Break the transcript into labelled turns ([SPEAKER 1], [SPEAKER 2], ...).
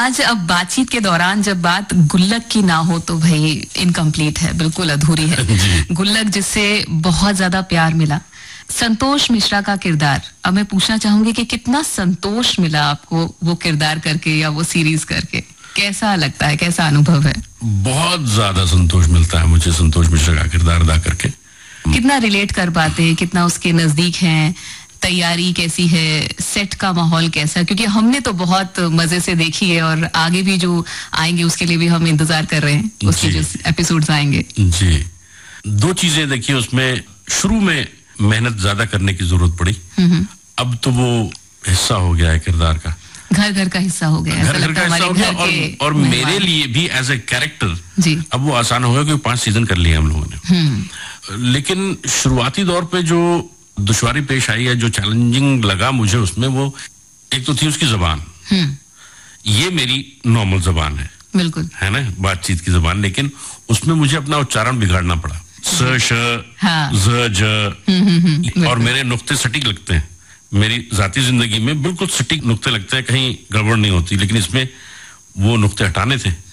[SPEAKER 1] आज अब बातचीत के दौरान जब बात गुल्लक की ना हो तो भाई इनकम्प्लीट है, बिल्कुल अधूरी है। गुल्लक जिससे बहुत ज्यादा प्यार मिला, संतोष मिश्रा का किरदार, अब मैं पूछना चाहूंगी कि कितना संतोष मिला आपको वो किरदार करके या वो सीरीज करके? कैसा लगता है, कैसा अनुभव है?
[SPEAKER 2] बहुत ज्यादा संतोष मिलता है मुझे संतोष मिश्रा का किरदार अदा करके।
[SPEAKER 1] कितना रिलेट कर पाते हैं, कितना उसके नजदीक हैं, तैयारी कैसी है, सेट का माहौल कैसा? क्योंकि हमने तो बहुत मजे से देखी है और आगे भी जो आएंगे उसके लिए भी हम इंतजार कर रहे हैं, उसके जो एपिसोड्स आएंगे।
[SPEAKER 2] जी, दो चीजें देखिए उसमें। शुरू में मेहनत ज्यादा करने की जरूरत पड़ी, अब तो वो हिस्सा हो गया है किरदार का,
[SPEAKER 1] घर घर का हिस्सा हो गया,
[SPEAKER 2] घर का हिस्सा हो गया। और मेरे लिए भी एज ए कैरेक्टर अब वो आसान हो गया क्योंकि 5 सीजन कर लिए हम लोगों ने। लेकिन शुरुआती दौर पे जो दुश्वारी पेश आई है, जो चैलेंजिंग लगा मुझे उसमें, वो एक तो थी उसकी जबान। ये मेरी नॉर्मल जबान है, बिल्कुल है ना, बातचीत की जबान, लेकिन उसमें मुझे अपना उच्चारण बिगाड़ना पड़ा। स श ज ज और मेरे नुक्ते सटीक लगते हैं। मेरी जाती जिंदगी में बिल्कुल सटीक नुक्ते लगते हैं, कहीं गड़बड़ नहीं होती, लेकिन इसमें वो नुक्ते हटाने थे।